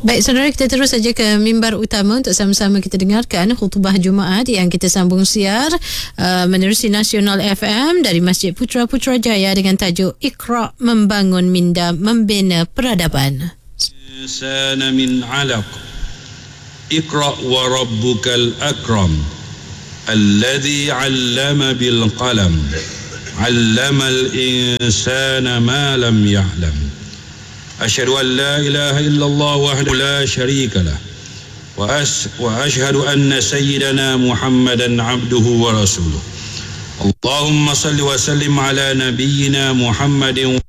Baik, saudara, kita terus saja ke mimbar utama untuk sama-sama kita dengarkan khutbah Jumaat yang kita sambung siar menerusi Nasional FM dari Masjid Putra Putrajaya dengan tajuk Iqra' Membangun Minda Membina Peradaban. Insana min 'alaq. Iqra' wa rabbukal akram. Alladhi 'allama bil qalam. 'Allamal insana ma lam ya'lam. أشهد أن لا إله إلا الله وحده لا شريك له وأشهد أن سيدنا محمدا عبده ورسوله اللهم صل وسلم على نبينا محمد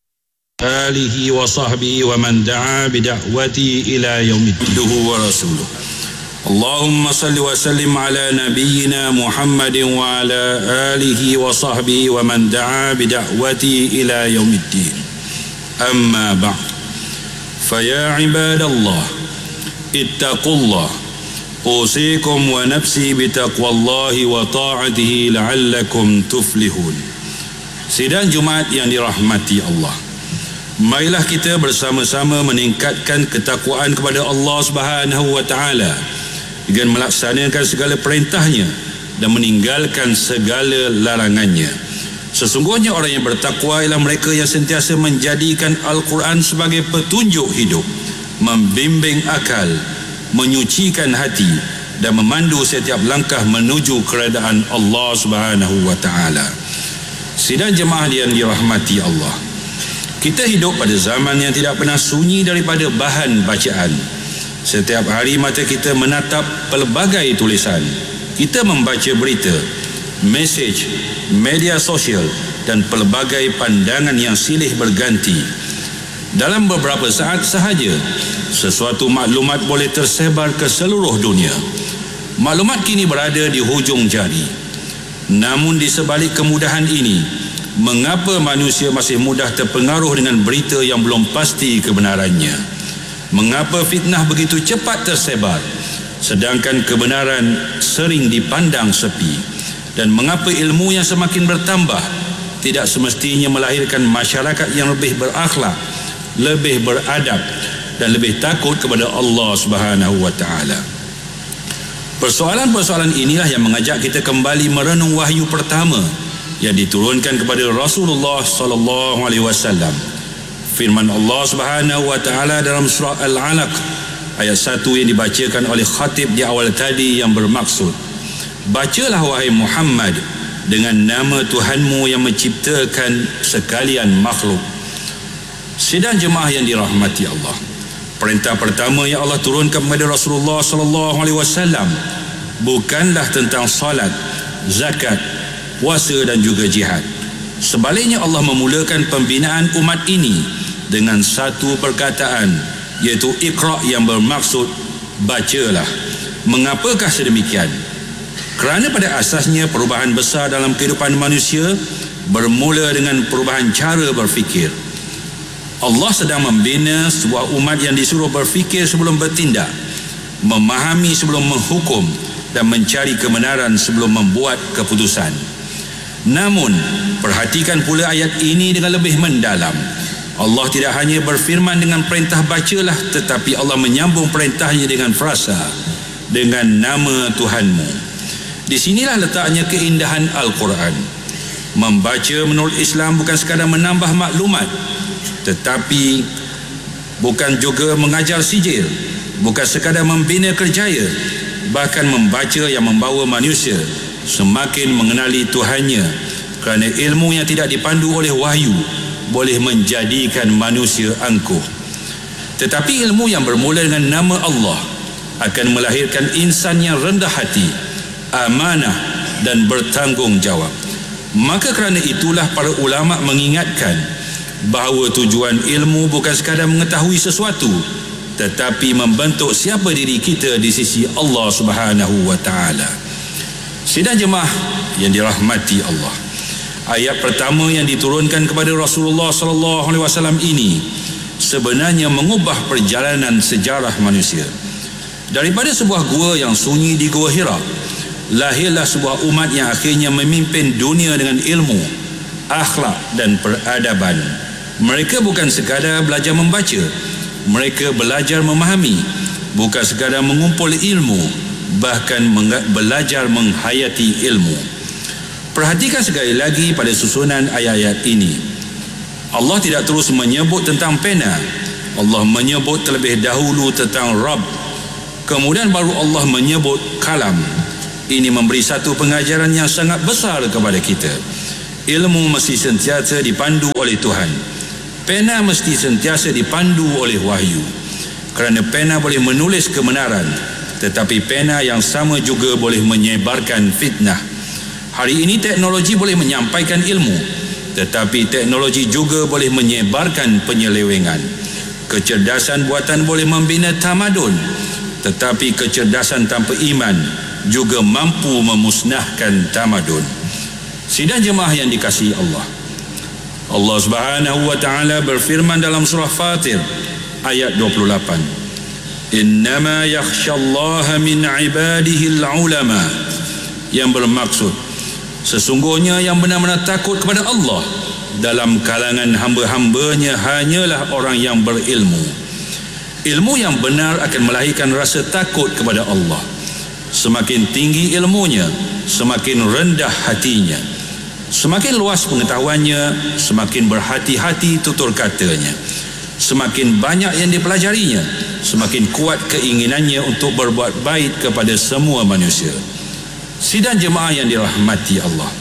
وآله وصحبه ومن دعا بدعوته إلى يوم الدين ورسوله اللهم صل وسلم على نبينا محمد وعلى آله وصحبه ومن دعا بدعوته إلى يوم الدين أما بعد فيا عباد الله اتقوا الله أوصيكم ونفسي بتقوى الله وطاعته لعلكم تفلحون. Sidang Jumaat yang dirahmati Allah, marilah kita bersama-sama meningkatkan ketakwaan kepada Allah Subhanahu wa taala dengan melaksanakan segala perintahnya dan meninggalkan segala larangannya. Sesungguhnya orang yang bertakwa ialah mereka yang sentiasa menjadikan Al-Quran sebagai petunjuk hidup, membimbing akal, menyucikan hati dan memandu setiap langkah menuju keredaan Allah Subhanahu wa taala. Sidang jemaah yang dirahmati Allah, kita hidup pada zaman yang tidak pernah sunyi daripada bahan bacaan. Setiap hari mata kita menatap pelbagai tulisan. Kita membaca berita, mesej, media sosial dan pelbagai pandangan yang silih berganti. Dalam beberapa saat sahaja, sesuatu maklumat boleh tersebar ke seluruh dunia. Maklumat kini berada di hujung jari. Namun di sebalik kemudahan ini, mengapa manusia masih mudah terpengaruh dengan berita yang belum pasti kebenarannya? Mengapa fitnah begitu cepat tersebar, sedangkan kebenaran sering dipandang sepi? Dan mengapa ilmu yang semakin bertambah tidak semestinya melahirkan masyarakat yang lebih berakhlak, lebih beradab dan lebih takut kepada Allah Subhanahu wa taala? Persoalan-persoalan inilah yang mengajak kita kembali merenung wahyu pertama yang diturunkan kepada Rasulullah sallallahu alaihi wasallam. Firman Allah Subhanahu wa taala dalam surah Al-Alaq ayat 1 yang dibacakan oleh khatib di awal tadi yang bermaksud, bacalah wahai Muhammad dengan nama Tuhanmu yang menciptakan sekalian makhluk. Sidang jemaah yang dirahmati Allah, perintah pertama yang Allah turunkan kepada Rasulullah sallallahu alaihi wasallam bukanlah tentang salat, zakat, puasa dan juga jihad. Sebaliknya Allah memulakan pembinaan umat ini dengan satu perkataan, iaitu Iqra' yang bermaksud bacalah. Mengapakah sedemikian? Kerana pada asasnya perubahan besar dalam kehidupan manusia bermula dengan perubahan cara berfikir. Allah sedang membina sebuah umat yang disuruh berfikir sebelum bertindak, memahami sebelum menghukum dan mencari kebenaran sebelum membuat keputusan. Namun, perhatikan pula ayat ini dengan lebih mendalam. Allah tidak hanya berfirman dengan perintah bacalah, tetapi Allah menyambung perintahnya dengan frasa, dengan nama Tuhanmu. Di sinilah letaknya keindahan Al-Quran. Membaca menurut Islam bukan sekadar menambah maklumat, tetapi bukan juga mengajar sijil, bukan sekadar membina kerjaya, bahkan membaca yang membawa manusia semakin mengenali Tuhannya, kerana ilmu yang tidak dipandu oleh wahyu boleh menjadikan manusia angkuh. Tetapi ilmu yang bermula dengan nama Allah akan melahirkan insan yang rendah hati, amanah dan bertanggungjawab. Maka kerana itulah para ulama mengingatkan bahawa tujuan ilmu bukan sekadar mengetahui sesuatu, tetapi membentuk siapa diri kita di sisi Allah Subhanahu wa taala. Sidang jemaah yang dirahmati Allah, ayat pertama yang diturunkan kepada Rasulullah sallallahu alaihi wasallam ini sebenarnya mengubah perjalanan sejarah manusia. Daripada sebuah gua yang sunyi di Gua Hira, lahirlah sebuah umat yang akhirnya memimpin dunia dengan ilmu, akhlak dan peradaban. Mereka bukan sekadar belajar membaca, mereka belajar memahami, bukan sekadar mengumpul ilmu, bahkan belajar menghayati ilmu. Perhatikan sekali lagi pada susunan ayat-ayat ini. Allah tidak terus menyebut tentang pena. Allah menyebut terlebih dahulu tentang Rabb, kemudian baru Allah menyebut kalam. Ini memberi satu pengajaran yang sangat besar kepada kita. Ilmu mesti sentiasa dipandu oleh Tuhan. Pena mesti sentiasa dipandu oleh wahyu. Kerana pena boleh menulis kebenaran, tetapi pena yang sama juga boleh menyebarkan fitnah. Hari ini teknologi boleh menyampaikan ilmu, tetapi teknologi juga boleh menyebarkan penyelewengan. Kecerdasan buatan boleh membina tamadun, tetapi kecerdasan tanpa iman juga mampu memusnahkan tamadun. Sidang jemaah yang dikasihi Allah, Allah Subhanahu wa taala berfirman dalam surah Fatir ayat 28, innama yakhsyallaha min ibadihi al-ulama, yang bermaksud sesungguhnya yang benar-benar takut kepada Allah dalam kalangan hamba-hambanya hanyalah orang yang berilmu. Ilmu yang benar akan melahirkan rasa takut kepada Allah. Semakin tinggi ilmunya, semakin rendah hatinya. Semakin luas pengetahuannya, semakin berhati-hati tutur katanya. Semakin banyak yang dipelajarinya, semakin kuat keinginannya untuk berbuat baik kepada semua manusia. Sidang jemaah yang dirahmati Allah,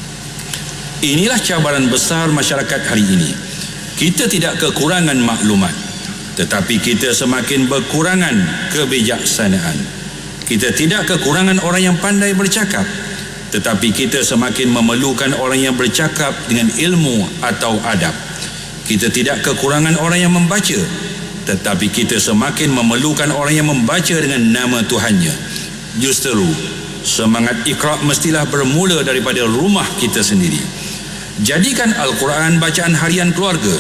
inilah cabaran besar masyarakat hari ini. Kita tidak kekurangan maklumat, tetapi kita semakin berkurangan kebijaksanaan. Kita tidak kekurangan orang yang pandai bercakap, tetapi kita semakin memerlukan orang yang bercakap dengan ilmu atau adab. Kita tidak kekurangan orang yang membaca, tetapi kita semakin memerlukan orang yang membaca dengan nama Tuhannya. Justru semangat Iqra mestilah bermula daripada rumah kita sendiri. Jadikan Al-Quran bacaan harian keluarga.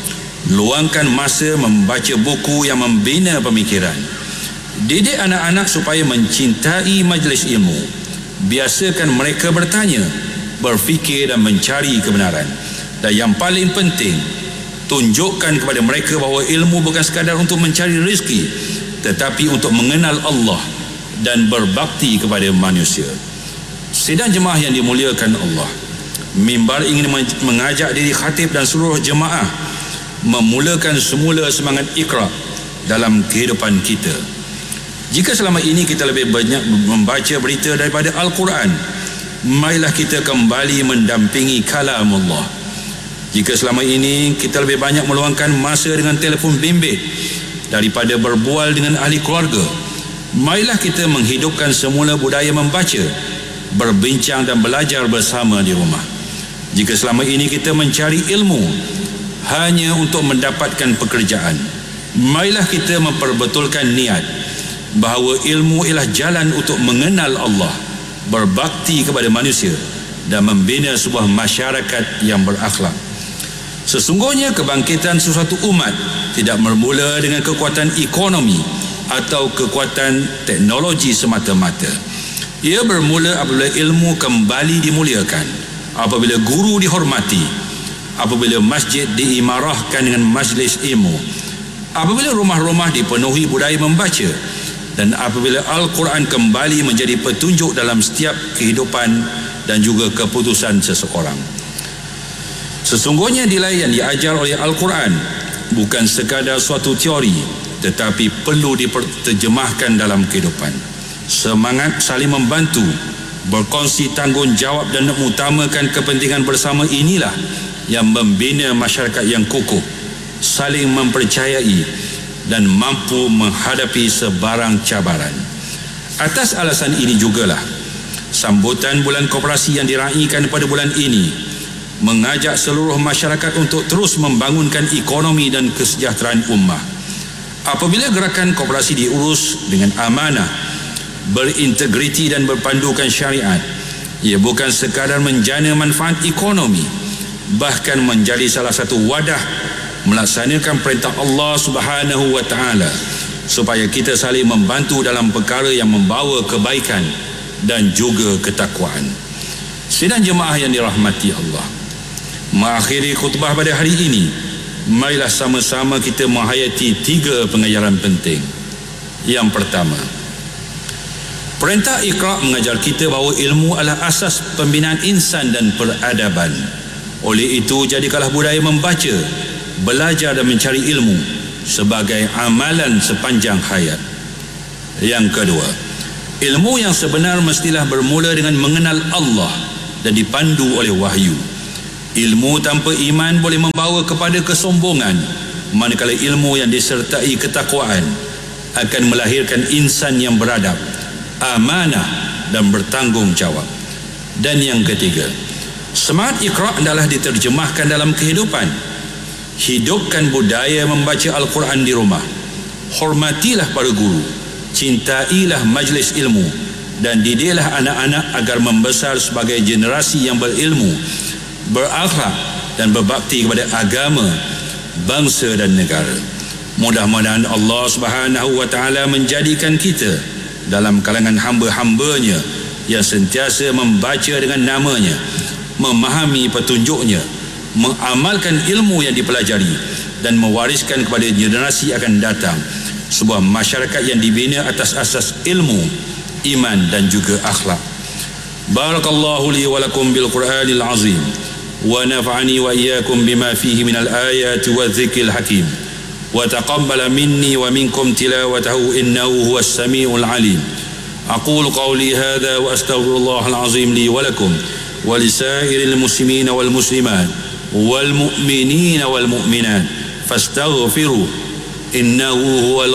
Luangkan masa membaca buku yang membina pemikiran. Didik anak-anak supaya mencintai majlis ilmu. Biasakan mereka bertanya, berfikir dan mencari kebenaran. Dan yang paling penting, tunjukkan kepada mereka bahawa ilmu bukan sekadar untuk mencari rezeki, tetapi untuk mengenal Allah dan berbakti kepada manusia. Sidang jemaah yang dimuliakan Allah, mimbar ingin mengajak diri khatib dan seluruh jemaah memulakan semula semangat Iqra dalam kehidupan kita. Jika selama ini kita lebih banyak membaca berita daripada Al-Quran, marilah kita kembali mendampingi kalam Allah. Jika selama ini kita lebih banyak meluangkan masa dengan telefon bimbit daripada berbual dengan ahli keluarga, marilah kita menghidupkan semula budaya membaca, berbincang dan belajar bersama di rumah. Jika selama ini kita mencari ilmu hanya untuk mendapatkan pekerjaan, marilah kita memperbetulkan niat bahawa ilmu ialah jalan untuk mengenal Allah, berbakti kepada manusia dan membina sebuah masyarakat yang berakhlak. Sesungguhnya kebangkitan sesuatu umat tidak bermula dengan kekuatan ekonomi atau kekuatan teknologi semata-mata. Ia bermula apabila ilmu kembali dimuliakan, apabila guru dihormati, apabila masjid diimarahkan dengan majlis ilmu, apabila rumah-rumah dipenuhi budaya membaca, dan apabila Al-Quran kembali menjadi petunjuk dalam setiap kehidupan dan juga keputusan seseorang. Sesungguhnya nilai yang diajar oleh Al-Quran bukan sekadar suatu teori, tetapi perlu diterjemahkan dalam kehidupan. Semangat saling membantu, berkongsi tanggungjawab dan mengutamakan kepentingan bersama inilah yang membina masyarakat yang kukuh, saling mempercayai dan mampu menghadapi sebarang cabaran. Atas alasan ini jugalah sambutan bulan koperasi yang diraikan pada bulan ini mengajak seluruh masyarakat untuk terus membangunkan ekonomi dan kesejahteraan ummah. Apabila gerakan koperasi diurus dengan amanah, berintegriti dan berpandukan syariat, ia bukan sekadar menjana manfaat ekonomi, bahkan menjadi salah satu wadah melaksanakan perintah Allah Subhanahu wa taala supaya kita saling membantu dalam perkara yang membawa kebaikan dan juga ketakwaan. Sidang jemaah yang dirahmati Allah, mengakhiri khutbah pada hari ini, marilah sama-sama kita menghayati 3 pengajaran penting. Yang pertama, perintah Iqra mengajar kita bahawa ilmu adalah asas pembinaan insan dan peradaban. Oleh itu, jadikanlah budaya membaca, belajar dan mencari ilmu sebagai amalan sepanjang hayat. Yang kedua, ilmu yang sebenar mestilah bermula dengan mengenal Allah dan dipandu oleh wahyu. Ilmu tanpa iman boleh membawa kepada kesombongan, manakala ilmu yang disertai ketakwaan akan melahirkan insan yang beradab, amanah dan bertanggungjawab. Dan yang ketiga, semangat Iqra adalah diterjemahkan dalam kehidupan. Hidupkan budaya membaca Al-Quran di rumah. Hormatilah para guru, cintailah majlis ilmu, dan didiklah anak-anak agar membesar sebagai generasi yang berilmu, berakhlak dan berbakti kepada agama, bangsa dan negara. Mudah-mudahan Allah Subhanahu wa taala menjadikan kita dalam kalangan hamba-hambanya yang sentiasa membaca dengan namanya, memahami petunjuknya, mengamalkan ilmu yang dipelajari dan mewariskan kepada generasi akan datang sebuah masyarakat yang dibina atas asas ilmu, iman dan juga akhlak. Barakallahu li wa lakum bil Qur'anil azim wa nafa'ani wa iyyakum bima fihi minal ayati wadh-dhikril hakim wa taqabbala minni wa minkum tilawatahu innahu huwas samiul alim. Aqulu qawli hadha wa astaghfirullahal azim li wa lakum wa lisairil muslimina wal muslimat wal mu'minina wal mu'minat fastaghfiruh innahu huwal